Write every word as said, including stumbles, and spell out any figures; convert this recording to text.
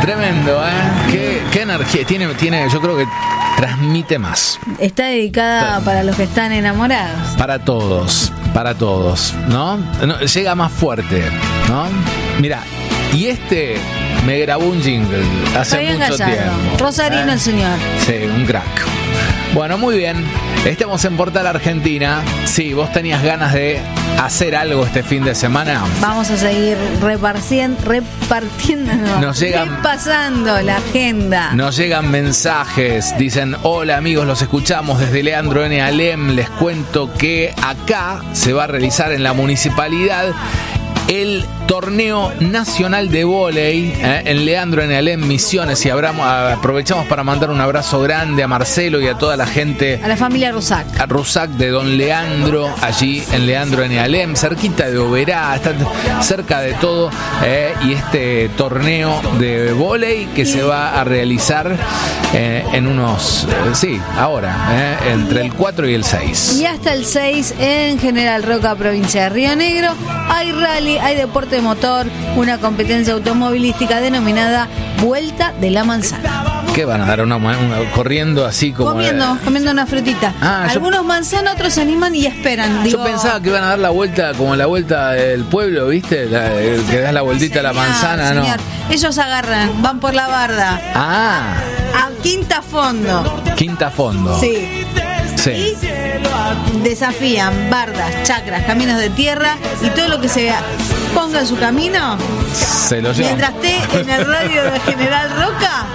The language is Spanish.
Tremendo, ¿eh? Qué, qué energía. Tiene, tiene, yo creo que transmite más. Está dedicada Está. para los que están enamorados. Para todos, para todos, ¿no? no llega más fuerte, ¿no? Mira, y este me grabó un jingle hace Fabián mucho Gallardo. tiempo. Rosarino, ¿eh? el señor. Sí, un crack. Bueno, muy bien. Estamos en Portal Argentina. Sí, vos tenías ganas de hacer algo este fin de semana. Vamos a seguir repartiendo, repartiendo, no, nos llegan, repasando la agenda. Nos llegan mensajes, dicen: hola amigos, los escuchamos desde Leandro N. Alem. Les cuento que acá se va a realizar en la municipalidad el torneo nacional de vóley eh, en Leandro N. Alem, Misiones, y abramos, aprovechamos para mandar un abrazo grande a Marcelo y a toda la gente, a la familia Rusac, a Rusac de Don Leandro, allí en Leandro N. Alem, cerquita de Oberá, está cerca de todo, eh, y este torneo de vóley que y... se va a realizar eh, en unos, eh, sí, ahora, eh, entre el cuatro y el seis. Y hasta el seis en General Roca, provincia de Río Negro, hay rally, hay deporte motor, una competencia automovilística denominada Vuelta de la Manzana. ¿Qué van a dar? Una, una corriendo así como... Comiendo, de... comiendo una frutita. Ah, Algunos yo... manzanas, otros se animan y esperan. Digo... Yo pensaba que iban a dar la vuelta, como la vuelta del pueblo, ¿viste? La, que das la vueltita señor, a la manzana, señor. ¿no? Ellos agarran, van por la barda. Ah. A quinta fondo. Quinta fondo. Sí. Sí. Y desafían bardas, chacras, caminos de tierra y todo lo que se ponga en su camino. Se lo lleva. Mientras esté en el radio de General Roca,